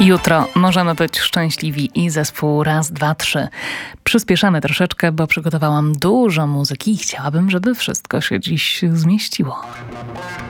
Jutro możemy być szczęśliwi i zespół Raz, dwa, trzy. Przyspieszamy troszeczkę, bo przygotowałam dużo muzyki i chciałabym, żeby wszystko się dziś zmieściło.